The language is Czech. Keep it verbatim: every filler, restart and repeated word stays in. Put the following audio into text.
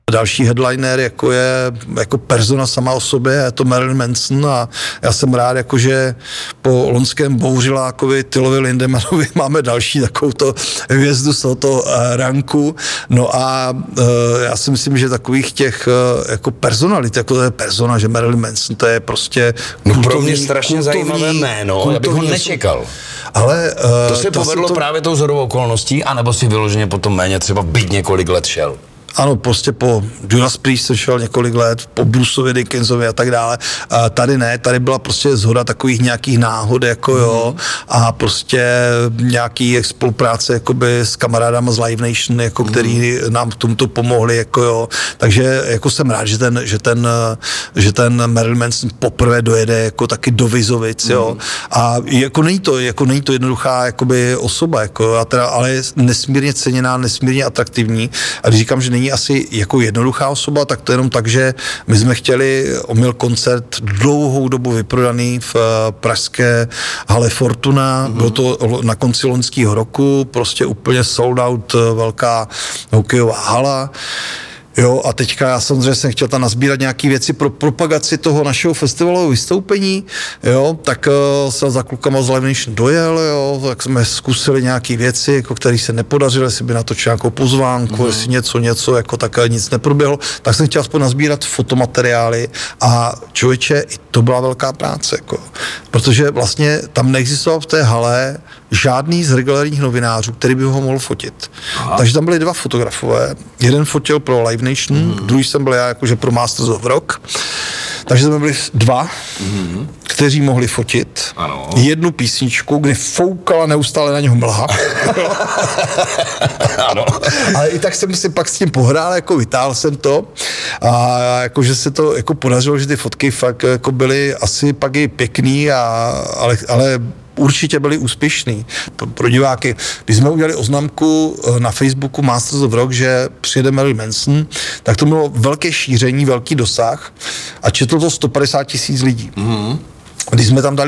Další headliner jako je jako persona sama o sobě, je to Marilyn Manson a já jsem rád, jako že po loňském bouřilákovi Tylovi Lindemanovi máme další takovouto hvězdu z tohoto ranku. No a uh, já si myslím, že takových těch uh, jako personalit, jako to je persona, že Marilyn Manson, to je prostě kultovní, no pro mě strašně kultovní, zajímavé jméno, já bych ho nečekal. Ale uh, to se to povedlo to... právě tou shodou okolností, anebo si vyloženě potom méně třeba byť několik let šel? Ano, prostě po Judas Priest jsem šel několik let, po Bruceovi, Dickinsovi a tak dále. A tady ne, tady byla prostě zhoda takových nějakých náhod, jako mm. jo, a prostě nějaký spolupráce jakoby s kamarádama z Live Nation, jako mm. který nám v tomto pomohli, jako jo. Takže jako jsem rád, že ten, že ten, že ten Marilyn Manson poprvé dojede jako taky do Vizovic, mm. jo. A jako není to, jako není to jednoduchá jakoby osoba, jako, a teda, ale je nesmírně ceněná, nesmírně atraktivní. A když říkám, že není asi jako jednoduchá osoba, tak to jenom tak, že my jsme chtěli, on měl koncert dlouhou dobu vyprodaný v pražské hale Fortuna, mm-hmm. bylo to na konci loňského roku, prostě úplně sold out, velká hokejová hala. Jo, a teďka já samozřejmě jsem chtěl tam nazbírat nějaké věci pro propagaci toho našeho festivalového vystoupení, jo, tak uh, jsem za klukama z Live Nation dojel, jo, tak jsme zkusili nějaké věci, jako které se nepodařily, jestli by natočil nějakou pozvánku, mm. jestli něco, něco, jako tak nic neproběhlo, tak jsem chtěl aspoň nazbírat fotomateriály a člověče, i to byla velká práce, jako, protože vlastně tam neexistoval v té hale žádný z regulárních novinářů, který by ho mohl fotit. Aha. Takže tam byli dva fotografové, jeden fotil pro Live Nation, mm. druhý jsem byl já jakože pro Masters of Rock, takže jsme byli dva, mm. kteří mohli fotit ano. jednu písničku, kdy foukala neustále na něho mlha. Ano. Ale i tak jsem si pak s tím pohrál, jako vytáhl jsem to a jakože se to jako podařilo, že ty fotky fakt jako byly asi pak i pěkný, a, ale, ale určitě byli úspěšní pro diváky. Když jsme udělali oznamku na Facebooku Masters of Rock, že přijede Marilyn Manson, tak to bylo velké šíření, velký dosah a četlo to sto padesát tisíc lidí. Mm-hmm. Když jsme tam dali